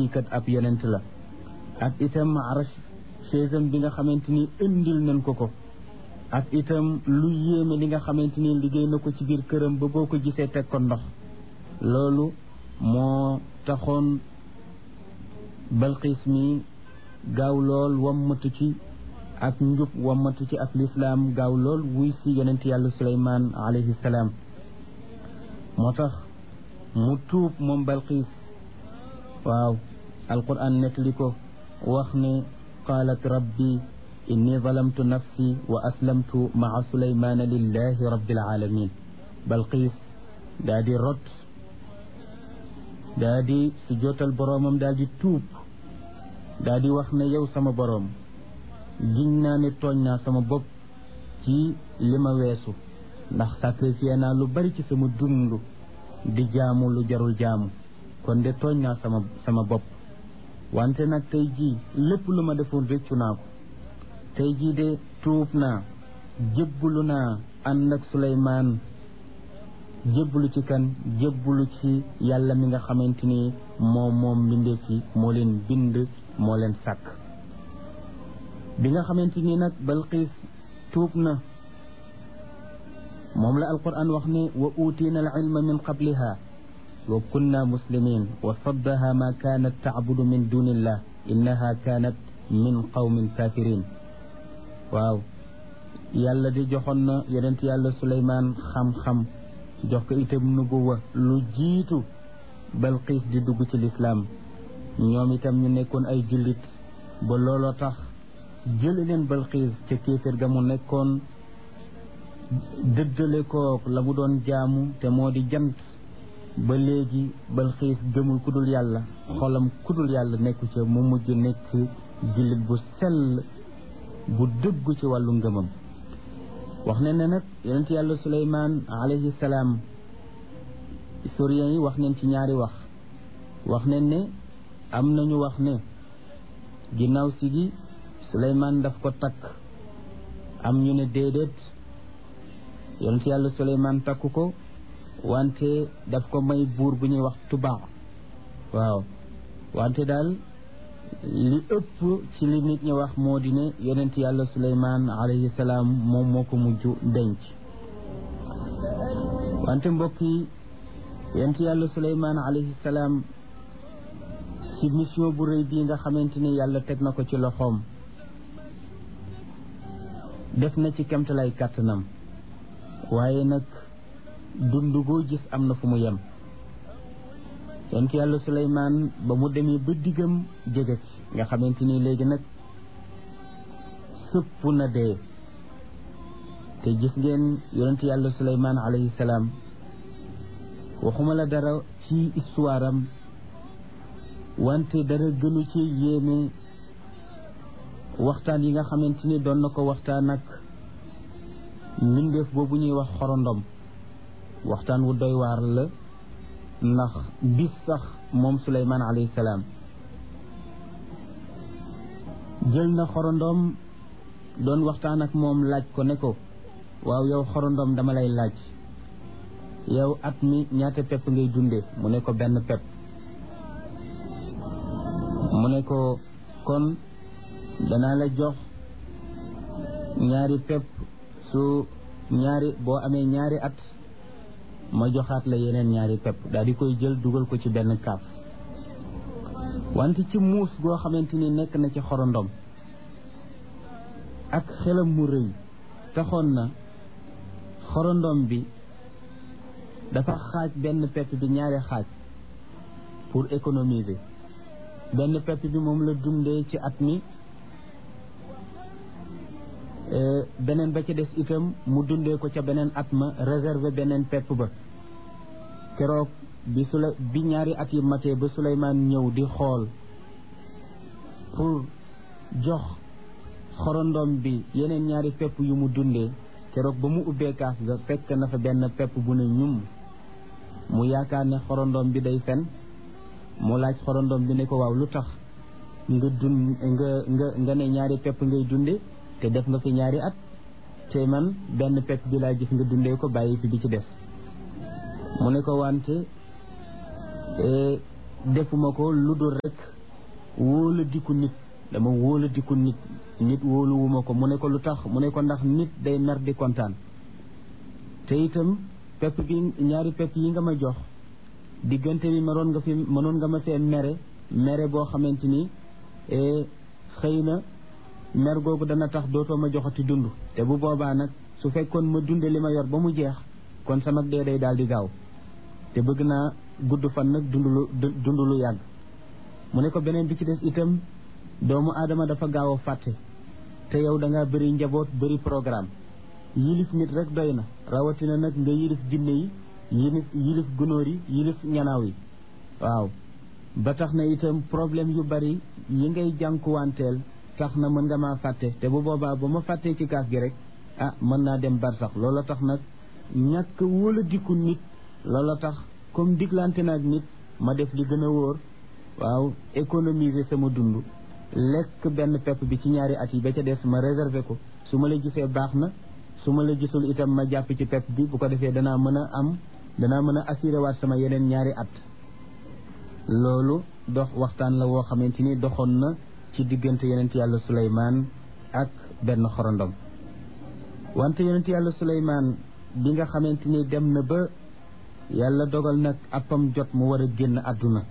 kii kat ab yonent la ak itam arash chaisam bi nga xamante ni indil nañ ko ak itam lu yéeme li nga xamante ni liggéey na ko ci biir këram ba boo ko gisee teg ko ndox loolu moo taxoon Balqiis mi gaaw lool wammatu ci ak njub wammatu ci ak lislaam gaaw lool wuy si yonent yàlla Suleymaan alayhi salaam moo tax mu tuub moom Balqiis waaw alquran nettali ko wax ne qaalat rabbi inni zalamtu nafsi wa aslamtu maa Suleymaana lillahi rabbil alamin Balqiis daa di rot daa di su jootal boroomam daa di tuub daa di wax ne yow sama boroom giñ naa ne tooñ naa sama bopp ci li ma weesu ndax sacrifié naa lu bari ci sama dund di jaamu lu jarul jaamu kon de tooñ naa sama bopp wante nag tey jii lépp lu ma defoon réccu naa ko tey jii de tuub naa jébbalu naa ànd ak Suleymaan jébbalu ci kan jébbalu ci yàlla mi nga xamante ni moom mbindeef yi moo leen bind moo leen sàkk bi nga xamante ni nag Balqiis tuub na moom la alquran wax ne wa utiina al ilma min qabliha wa kunna muslimin wa saddaha ma kaanat tacbudu min dunillah innaha kaanat min qawmin kafirin waaw yàlla di joxoon na yonent yàlla Suleymaan xam-xam jox ko itam nubuwa lu jiitu Balqiis di dugg ci lislaam ñoom itam ñu nekkoon ay jullit ba looloo tax jële leen Balqiis ca kéeféer ga mu nekkoon dëddale ko la mu doon jaamu te moo di jant ba léegi Balqiis gëmul kudul yàlla xolam kudul yàlla nekku ca mu mujj nekk jullit bu sell bu dëggu ci wàllu ngëmam wax ne ne nag yonent yàlla Suleymaan alayhi salaam historien yi wax neen ci ñaari wax neen ne am nañu wax ne ginnaaw si gi Suleymaan daf ko takk am ñu ne déedéet yonent yàlla Suleymaan takku ko wante daf ko may buur bu ñuy wax Tubaa waaw wante daal li ëpp ci li nit ñi wax moo di ne yonent yàlla Suleymaan alayhi salaam moom moo ko mujj denc wante mbokk yi yonent yàlla Suleymaan alayhi salaam ci mission bu rëy bii nga xamante ni yàlla teg na ko ci loxoom def na ci kemtalay kàttanam waaye nag dund goo gis am na fu mu yem yonent yàlla Suleymaan ba mu demee ba diggam jege ci nga xamante ni léegi nag sëpp na dee te gis ngeen yonent yàlla Suleymaan alayhi salaam waxuma la dara ci histoire am wante dara gënu ci yéeme waxtaan yi nga xamante ni doon na ko waxtaan ak mbindeef boobu ñuy wax xorondom waxtaan wu doy waar la ndax bis sax moom Suleymaan alayhi salaam jël na xorondom doon waxtaan ak moom laaj ko ne ko waaw yow xorondom dama lay laaj yow at mi ñaata pepp ngay dunde mu ne ko benn pepp mu ne ko kon danaa la jox ñaari pepp su boo amee ñaari at ma joxaat la yeneen ñaari pepp daal di koy jël dugal ko ci benn kaaf wante ci muus goo xamante ni nekk na ci xorondom ak xelam mu rëy taxoon na xorondom bi dafa xaaj benn pepp bi ñaari xaaj pour économiser benn pepp bi moom la dundee ci at mi beneen ba ca des itam mu dundee ko ca beneen at ma réserver beneen pepp ba keroog bi ñaari at yi matee ba Suleymaan ñëw di xool pour jox xorondom bi yeneen ñaari pepp yu mu dundee keroog ba mu ubbee kaaf ga fekk na fa benn pepp bu ne ñum mu yaakaar ne xorondom bi day fen mu laaj xorondom bi ne ko waaw lu tax nga ne ñaari pepp ngay dunde te def nga fi ñaari at te man benn pepp bi laa gis nga dundee ko bàyyi fi bi ci des mu ne ko wante defuma ko lu dul rek wóola diku nit, dama wóola diku nit wóoluwuma ko. mu ne ko lu tax? mu ne ko ndax nit day mer di kontaan, te itam pepp bi ñaari pepp yi nga ma jox diggante bi mënoon nga ma fee mere boo xamante ni xëy na mer googu dana tax dootoo ma joxati dund, te bu boobaa nag su fekkoon ma dunde li ma yor ba mu jeex kon sama dee day daal di gaaw, te bëgg naa gudd fan nag dund lu yàgg. mu ne ko beneen bi ci des itam doomu aadama dafa gaaw a fàtte, te yow da ngaa bëri njaboot bëri programme, yilif nit rek doy na, rawatina nag nga yilif jinne yi yilif gunóor yi yilif ñanaaw yi. waaw ba tax na itam problème yu bari yi ngay jànkuwanteel tax na mën nga maa fàtte, te bu boobaa ba ma fàttee ci kaas gi rek mën naa dem bar sax. loola tax nag ñàkk wóola diku nit, loola tax comme diglante na ak nit ma def li gën a wóor, waaw économiser sama dund, lekk benn pepp bi ci ñaari at yi, ba ca des ma réserver ko. su ma la gisee baax na, su ma la gisul itam ma jàpp ci pepp bi, bu ko defee danaa mën a assuré waat sama yeneen ñaari at. loolu waxtaan la woo xamante ni doxoon na ci diggante yonent yàlla Suleymaan ak benn xorondom. wante yonent yàlla Suleymaan bi nga xamante ni dem na ba yàlla dogal nag appam jot mu war a génn àdduna,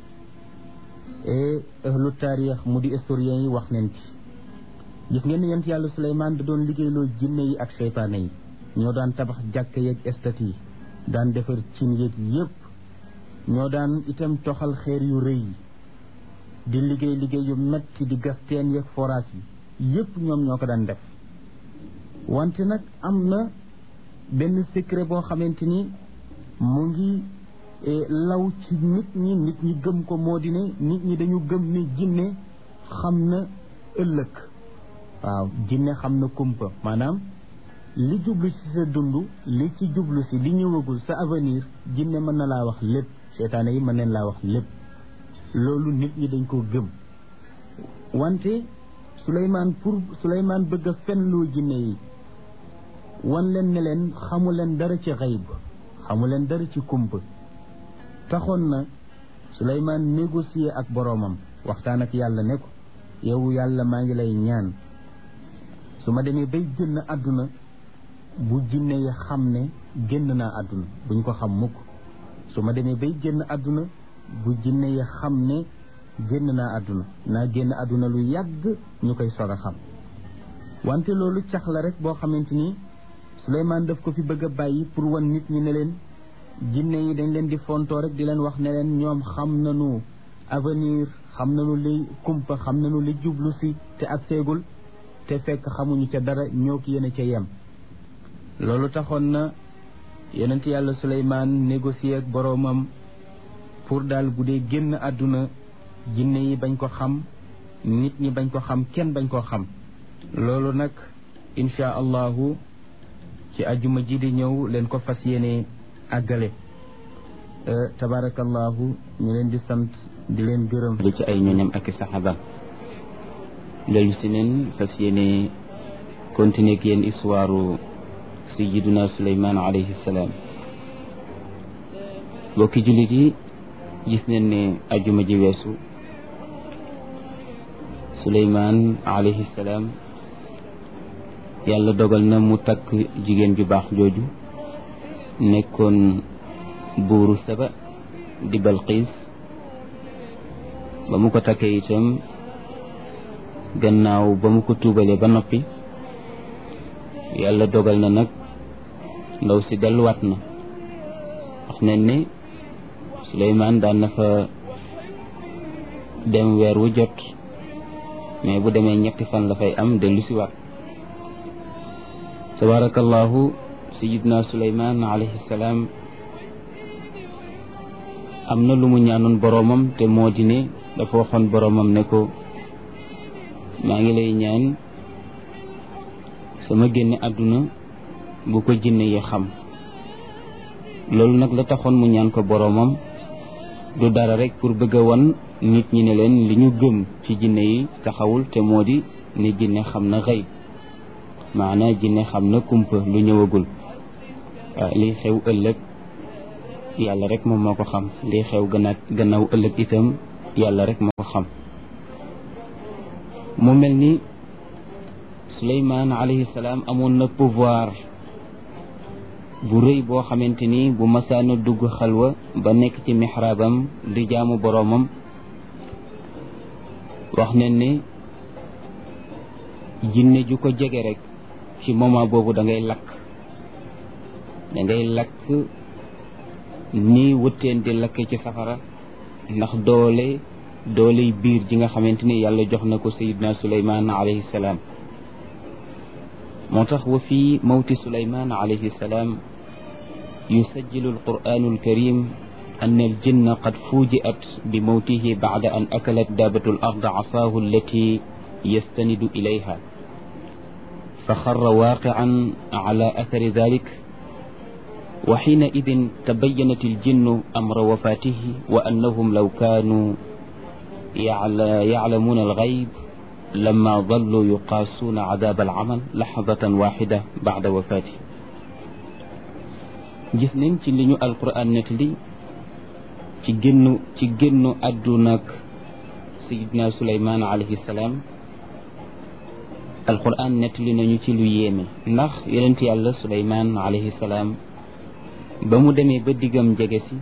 et ahlu taarix mu di historien yi wax nañ ci. gis ngeen ni yonent yàlla Suleymaan da doon liggéeyloo jinne yi ak seytaane yi, ñoo daan tabax jàkk yeeg estati yi, daan defar cin yeeg yépp, ñoo daan itam toxal xeer yu rëy yi, di liggéey yu metti, di gas teen yeeg forage yi yépp ñoom ñoo ko daan def. wante nag am na benn secret boo xamante ni mu ngi law ci nit ñi gëm ko, moo di ne nit ñi dañu gëm ne jinne xam na ëllëg. waaw jinne xam na kumpa, maanaam li jublu ci sa dund, li ci jublu si li ñëwagul sa avenir, jinne mën na laa wax lépp, seytaane yi mën neen laa wax lépp. loolu nit ñi dañ koo gëm. wante Suleymaan bëgg a fenloo jinne yi, wan leen ne leen xamu leen dara ci xayb, xamu leen dara ci kumpa. taxoon na Suleymaan négocier ak boroomam, waxtaan ak yàlla ne ko yow yàlla maa ngi lay ñaan, su ma demee bay génn àdduna bu jinne yi xam ne génn naa àdduna, buñ ko xam mukk. su ma demee bay génn àdduna bu jinne yi xam ne génn naa àdduna, naa génn àdduna lu yàgg ñu koy soog a xam. wante loolu cax la rek boo xamante ni Suleymaan daf ko fi bëgg a bàyyi pour wan nit ñi ne leen jinne yi dañ leen di fontoo rek di leen wax ne leen ñoom xam nañu avenir, xam nañu li kumpa, xam nañu li jublu si te ak seegul, te fekk xamuñu ca dara, ñoo ki yéen a ca yem. loolu taxoon na yonent yàlla Suleymaan négocier ak boroomam pour daal bu dee génn àdduna jinne yi bañ ko xam, nit ñi bañ ko xam, kenn bañ koo xam. loolu nag insha allahu ci ajuma ji di ñëw leen ko fas yéene àggale. tabarakallahu ñu leen di sant di leen gërëm li ci ay ñoñam ak i saxaaba. dellu si neen fas yéene continuer ak yéen histoire sayyiduna Suleymaan alayhi salaam. bokki jullit yi, gis neen ne ajuma ji weesu Suleymaan alayhi salaam yàlla dogal na mu takk jigéen ju baax jooju nekkoon buuru Saba di Balqiis. ba mu ko takkee itam gannaaw ba mu ko tuubalee ba noppi, yàlla dogal na nag ndaw si delluwaat na. wax nañ ne Suleymaan daan na fa dem weer wu jot, mais bu demee ñetti fan la fay am dellu si waat. tabarakallahu sayyidna Suleymaan alayhi salaam am na lu mu ñaanoon boroomam, te moo di ne dafa waxoon boroomam ne ko maa ngi lay ñaan sama génn àdduna bu ko jinne yi xam. loolu nag la taxoon mu ñaan ko boroomam du dara rek pour bëgg a won nit ñi ne leen li ñu gëm ci jinne yi taxawul, te moo di ne jinne xam na xëy, maanaam jinne xam na kumpa lu ñëwagul, li xew ëllëg yàlla rek moom moo ko xam li xew gannaaw ëllëg itam yàlla rek moo ko xam. mu mel ni Suleymaan alayhi salaam amoon na pouvoir bu rëy boo xamante ni bu masaana dugg xalwa ba nekk ci mixraabam di jaamu boroomam wax nañ ne jinne ju ko jege rek ci moment boobu da ngay lakk ni wëtteen di lakk ci safara ndax dooley biir ji nga xamante ni yàlla jox na ko sayidna Suleymaan alayhi salaam. moo tax wa fi mawti Suleymaan alayhi salaam yusajjilu alqur'anu alkarim an aljinna qad fuji'at bi mawtihi ba'da an akalat daabatu al-ard asaahu allati yastanidu ilayha fa xarra waaqi'an ala athari dhalik wa xiinaidin tabayyanat aljinnu amra wafaatihi wa annahum law kaanu yaclamuuna alxayb lama dallu yuqaasuuna cadaab alcamal laxdatan waxida bacda wafaatihi. gis nañ ci li ñu alquran nettali ci génnu àddunak sayidna Suleymaan alayhi salaam. alquran nettali nañu ci lu yéeme ndax yonent yàlla Suleymaan alayhi salaam ba mu demee ba diggam jege si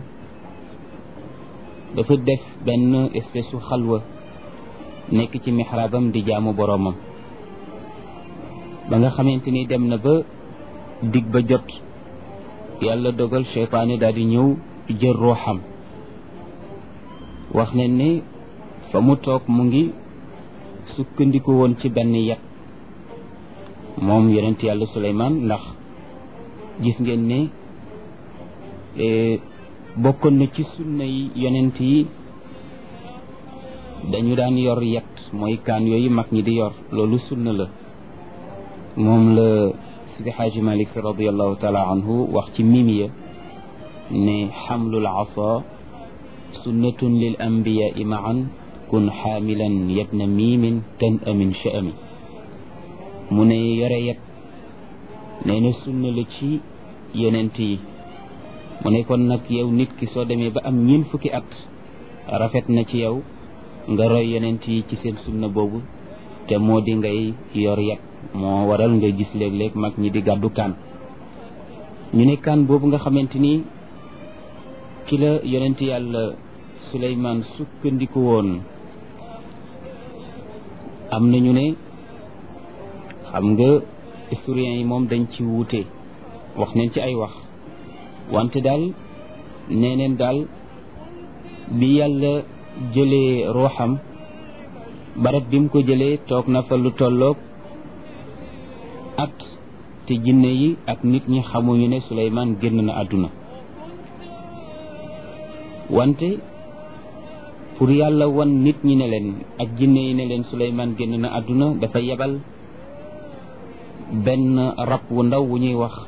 dafa def benn espèce su xalwa nekk ci mixraabam di jaamu boroomam. ba nga xamante ni dem na ba dig ba jot yàlla dogal seytaane daal di ñëw jël ruuxam. wax nañ ne fa mu toog mu ngi sukkandiku woon ci benn yat moom yonent yàlla Suleymaan ndax gis ngeen ne bokkoon na ci sunna yi yonent yi dañu daan yor yat mooy kaan yooyu mag ñi di yor loolu sunna la. moom la Sidi Xaaji Malik Si radiallahu taala anhu wax ci mimiya ne xamlul asa sunnatun lil anbiyaai maan kun xaamilan yabna miimin tan amin sha'ami. mu ne yore yat nee na sunna la ci yonent yi. mu ne kon nag yow nit ki soo demee ba am ñeent fukki at rafet na ci yow nga roy yonent yi ci seen sunna boobu te moo di ngay yor yat. moo waral nga gis léeg-léeg mag ñi di gàddu kaan. ñu ne kaan boobu nga xamante ni ci la yonent yàlla Suleymaan sukkandiku woon am na ñu ne xam nga historiens yi moom dañ ci wuute wax nañ ci ay wax wante daal nee neen daal bi yàlla jëlee ruuxam barab bi mu ko jëlee toog na fa lu tolloog at te jinne yi ak nit ñi xamuñu ne Suleymaan génn na àdduna. wante pour yàlla wan nit ñi ne leen ak jinne yi ne leen Suleymaan génn na àdduna dafa yebal benn rab wu ndaw wu ñuy wax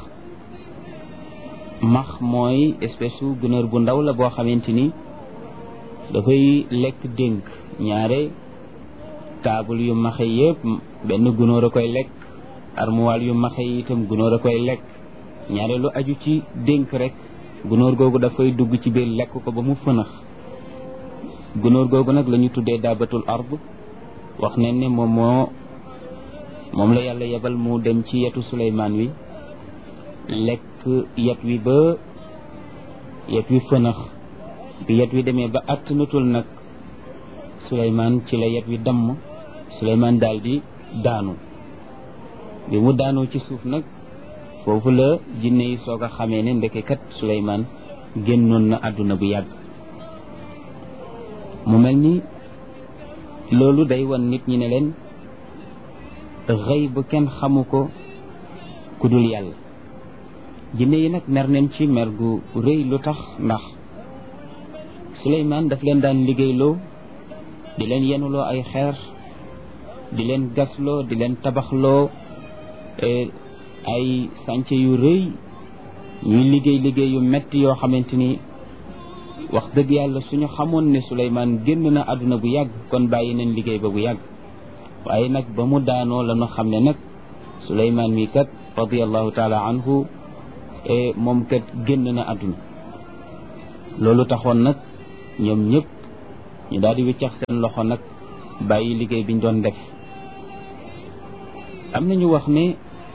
max mooy espèce su gunóor bu ndaw la boo xamante ni dafay lekk dénk. ñaare taabul yu maxe yëpp benn gunóor a koy lekk, armuwaal yu maxe yi itam gunóor a koy lekk. ñaare lu aju ci dénk rek gunóor googu dafay dugg ci biir lekk ko ba mu fënax. gunóor googu nag la ñu tuddee daabatul ard. wax nañ ne moom la yàlla yebal mu dem ci yetu Suleymaan wi lekk yet wi ba yet wi fënax. bi yet wi demee ba attanatul nag Suleymaan ci la yet wi damm. Suleymaan daal di daanu. bi mu daanoo ci suuf nag foofu la jinne yi soog a xamee ne ndeke kat Suleymaan génnoon na àdduna bu yàgg. mu mel ni loolu day wan nit ñi ne leen xëy bu kenn xamu ko ku dul yàlla. jinne yi nag mer nañ ci mer gu rëy. lu tax? ndax Suleymaan daf leen daan liggéeyloo, di leen yenuloo ay xeer, di leen gasloo, di leen tabaxloo ay sànce yu rëy. ñuy liggéey yu metti yoo xamante ni wax dëgg yàlla suñu xamoon ne Suleymaan génn na àdduna bu yàgg kon bàyyi nañ liggéey ba bu yàgg. waaye nag ba mu daanoo la ñu xam ne nag Suleymaan mi kat radiyallahu taala anhu moom kat génn na àdduna. loolu taxoon nag ñoom ñëpp ñu daal di wiccax seen loxo nag bàyyi liggéey bi ñu doon def. am nañu wax ne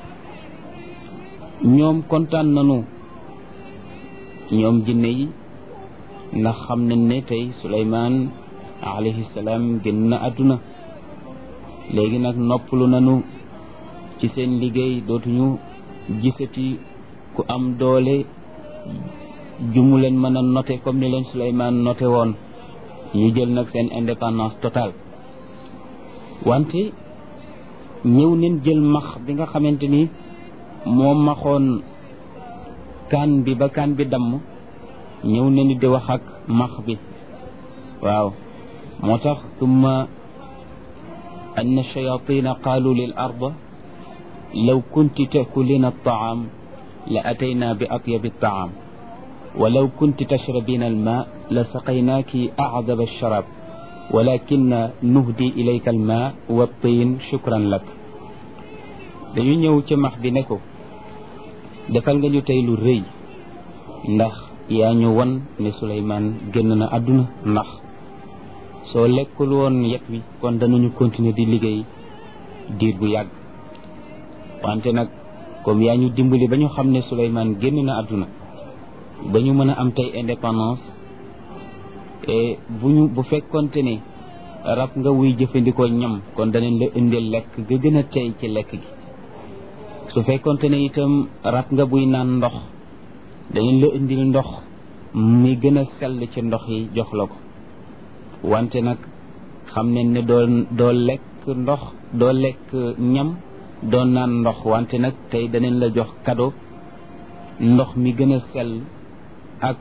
ñoom kontaan nañu ñoom jinne yi ndax xam nañ ne tey Suleymaan alayhi salaam génn na àdduna léegi nag noppalu nañu ci seen liggéey dootuñu gisati ku am doole jumu leen mën a noté comme ni leen Suleymaan noté woon ñu jël nag seen indépendance totale. wante ñëw neen jël max bi nga xamante ni moo maxoon kaan bi ba kaan bi damm ñëw ne ni di wax ak max bi waaw moo tax tumma anna shayatina qaalu lil arda law kunti takulina altaam la atayna bi atyabi altaam wa law kunti tashrabina alma la saqaynaaki acdaba alsharab walakinna nuhdi ilayka alma wa tiin shukran lak. dañu ñëw ca max bi ne ko defal nga ñu tey lu rëy ndax yaa ñu won ne Suleymaan génn na àdduna ndax soo lekkul woon yet wi kon danañu continuer di liggéey diir bu yàgg wante nag comme yaa ñu dimbali ba ñu xam ne Suleymaan génn na àdduna ba ñu mën a am tey indépendance et bu fekkonte ne rab nga wuy jëfandikoo ñam kon danañ la indil lekk ga gën a tey ci lekk gi su fekkonte ne itam rab nga buy naan ndox danañ la indil ndox mi gën a sell ci ndox yi jox la ko wante nag xam ne ne doo lekk ndox doo lekk ñam doo naan ndox wante nag tey danañ la jox cadeau ndox mi gën a sell ak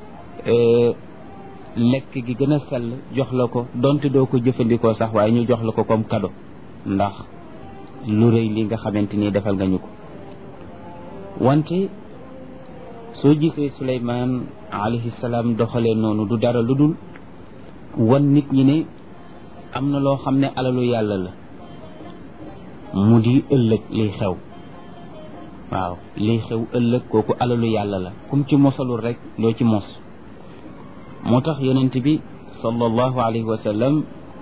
lekk gi gën a sell jox la ko donte doo ko jëfandikoo sax waaye ñu jox la ko comme cadeau ndax lu rëy li nga xamante ni defal nga ñu ko. wante soo gisee Suleymaan alayhi salaam doxalee noonu du dara lu dul wan nit ñi ne am na loo xam ne alalu yàlla la mu di ëllëg liy xew. waaw liy xew ëllëg kooku alalu yàlla la kum ci mosalul rek loo ci mos. moo tax yonent bi sallallahu alayhi wa sallam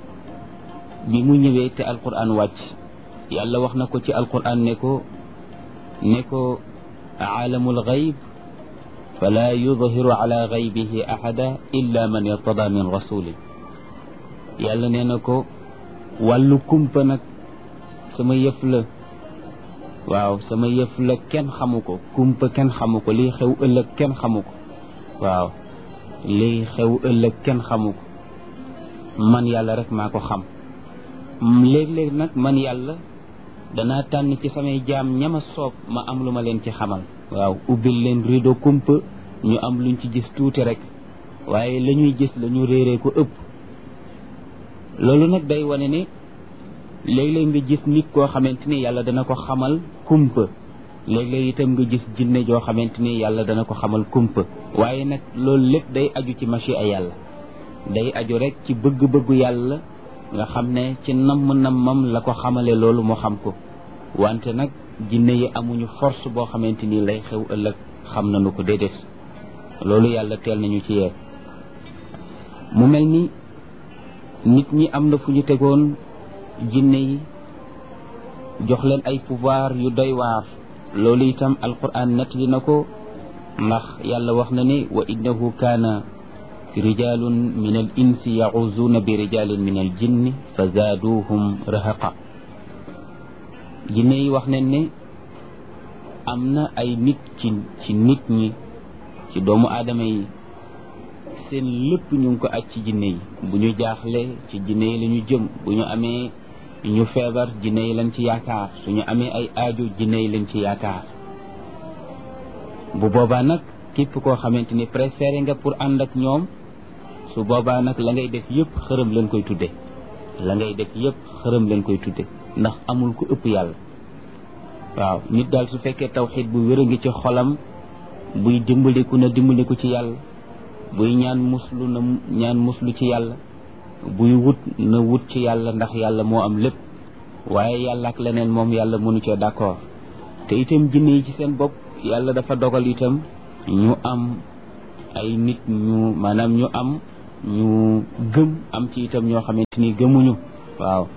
bi mu ñëwee te alquran wàcc yàlla wax na ko ci alquran ne ko aalamul gayb fala yudhiru ala gaybihi ahada illa man irtada min rasuli. yàlla nee na ko wàllu kumpa nag sama yëf la. waaw sama yëf la kenn xamu ko kumpa kenn xamu ko lii xew ëllëg kenn xamu ko. waaw lii xew ëllëg kenn xamu ko man yàlla rek maa ko xam. léeg-léeg nag man yàlla danaa tànn ci samay jaam ñama soob ma am lu ma leen ci xamal. waaw ubbil leen rido kumpa ñu am luñ ci gis tuuti rek waaye la ñuy gis la ñu réeree ko ëpp. loolu nag day wane ne léeg-léeg nga gis nit koo xamante ni yàlla dana ko xamal kumpa léeg-léeg itam nga gis jinne joo xamante ni yàlla dana ko xamal kumpa waaye nag loolu lépp day aju ci machia yàlla day aju rek ci bëgg-bëggu yàlla nga xam ne ci namm-nammam la ko xamale loolu moo xam ko wante nag jinne yi amuñu force boo xamante ni lay xew ëllëg xam nañu ko déedéet loolu yàlla teel nañu ci yee. mu mel ni nit ñi am na fu ñu tegoon jinne yi jox leen ay pouvoir yu doy waar loolu itam alquran nettali na ko ndax yàlla wax na ne wa innahu kaana rijalun min al insi yacuzuuna bi rijalin min al jinni fa zaaduhum rahaqa. jinne yi wax nañ ne am na ay nit ci nit ñi ci doomu aadama yi seen lépp ñu ngi ko aj ci jinne yi bu ñu jaaxle ci jinne yi la ñu jëm bu ñu amee ñu feebar jinne yi lañ ci yaakaar suñu amee ay aajo jinne yi lañ ci yaakaar. bu boobaa nag képp koo xamante ni préféré nga pour ànd ak ñoom su boobaa nag la ngay def yëpp xërëm leen koy tudde la ngay def yëpp xërëm leen koy tudde ndax amul ku ëpp yàlla. waaw nit daal su fekkee tawxiid bu wér a ngi ci xolam buy dimbaliku na dimbaliku ci yàlla buy ñaan muslu ci yàlla buy wut na wut ci yàlla ndax yàlla moo am lépp waaye yàlla ak leneen moom yàlla mënu cee d'accord. te itam jinne yi ci seen bopp yàlla dafa dogal itam ñu am ay nit ñu maanaam ñu am ñu gëm am ci itam ñoo xamante ni gëmuñu waaw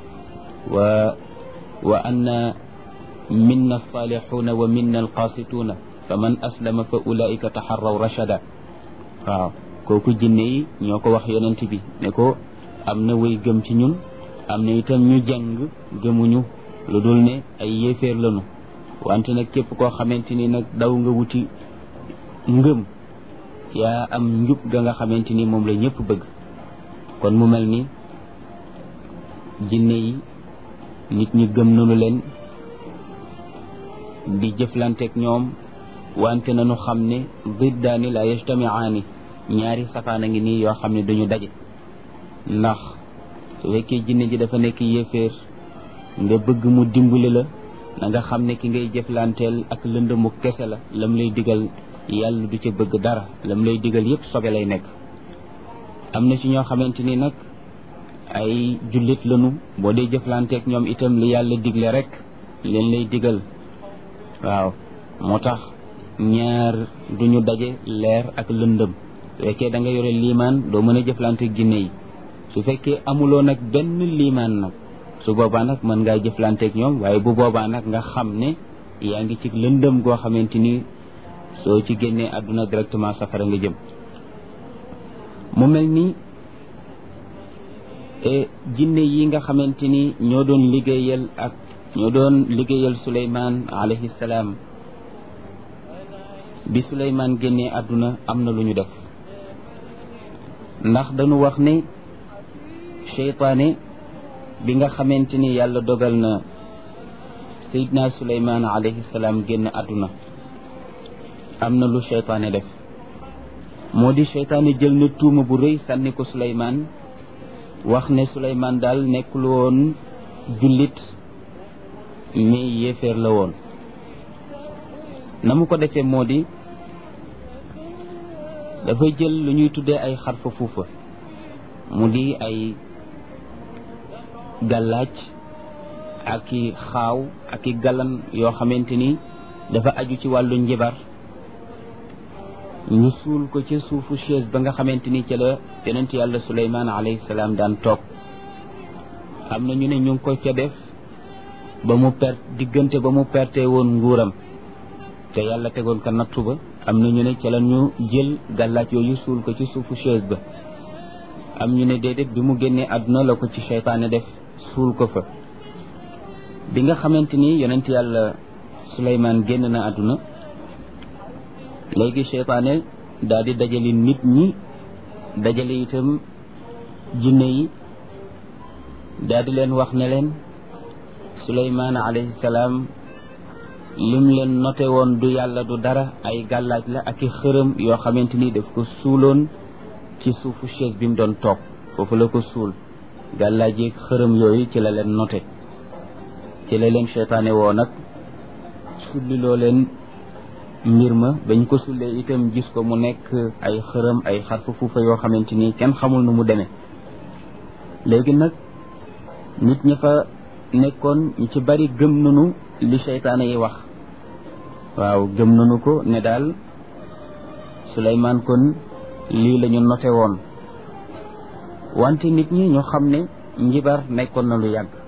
wa anna minna alsalihuna wa minna alqasituna fa man aslama fa ulaika taxarraw rachada waaw kooku jinne yi ñoo ko wax yonent bi ne ko am na way gëm ci ñun am na itam ñu jàng gëmuñu lu dul ne ay yéeféer lañu wante nag képp koo xamante ni nag daw nga wuti ngëm yaa am njub ga nga xamante ni moom la ñëpp bëgg kon mu mel ni jinne yi nit ñi gëm nañu leen di jëflanteeg ñoom wante nañu xam ne diddaani la yajtamiaani ñaari safaan a ngi nii yoo xam ne duñu daje ndax su fekkee jinne ji dafa nekk yéeféer nga bëgg mu dimbali la na nga xam ne ki ngay jëflanteel ak lëndëmu kese la lam lay digal yàlla du ca bëgg dara lam lay digal yépp sobe lay nekk am na ci ñoo xamante ni nag ay jullit lañu boo dee jëflanteeg ñoom itam li yàlla digle rek leen lay digal waaw moo tax ñaar duñu daje leer ak lëndëm su fekkee da nga yore liimaan doo mën a jëflanteeg jinne yi su fekkee amuloo nag benn liimaan nag su boobaa nag mën ngaa jëflanteeg ñoom waaye bu boobaa nag nga xam ne yaa ngi ci lëndëm goo xamante ni soo ci génnee àdduna directement safara nga jëm mu mel ni jinne yi nga xamante ni ñoo doon liggéeyal Suleymaan alayhi salaam bi Suleymaan génnee àdduna am na lu ñu def ndax dañu wax ne seytaane bi nga xamante ni yàlla dogal na Seydina Suleymaan alayhi salaam génn àdduna am na lu seytaane def moo di seytaane jël na tuuma bu rëy sànni ko Suleymaan wax ne Suleymaan daal nekkul woon jullit mais yéeféer la woon na mu ko defee moo di dafay jël lu ñuy tuddee ay xarfa fuufa mu di ay gàllaaj ak i xaaw ak i galan yoo xamante ni dafa aju ci wàllu njibar ñu suul ko ci suufu chaise ba nga xamante ni ca la yonent yàlla Suleymaan alayhi salaam daan toog am na ñu ne ñu ngi ko ca def ba mu diggante ba mu perte woon nguuram te yàlla tegoon ko nattu ba am na ñu ne ca la ñu jël gàllaaj yooyu suul ko ci suufu chaise ba am ñu ne déedéet bi mu génnee àdduna la ko ci seytaane def suul ko fa bi nga xamante ni yonent yàlla Suleymaan génn na àdduna léegi seytaane daal di dajale nit ñi dajale itam jinne yi daal di leen wax ne leen Suleymaan alayhi salaam lim leen noté woon du yàlla du dara ay gàllaaj la ak i xërëm yoo xamante ni daf ko suuloon ci suufu chaise bi mu doon toog foofu la ko suul gàllaaj yi xërëm yooyu ci la leen noté ci la leen seytaane woo nag sulliloo leen mbir ma bañ ko sullee itam gis ko mu nekk ay xërëm ay xarfa fuufa yoo xamante ni kenn xamul nu mu demee léegi nag nit ñi fa nekkoon ñu ci bari gëm nañu li seytaane yi wax waaw gëm nañu ko ne daal Suleymaan kon lii la ñu noté woon wante nit ñi ñu xam ne njibar nekkoon na lu yàgg